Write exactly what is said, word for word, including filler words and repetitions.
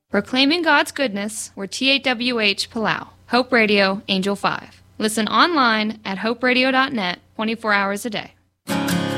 Proclaiming God's goodness, we're T A W H Palau. Hope Radio, Angel five. Listen online at hope radio dot net twenty-four hours a day.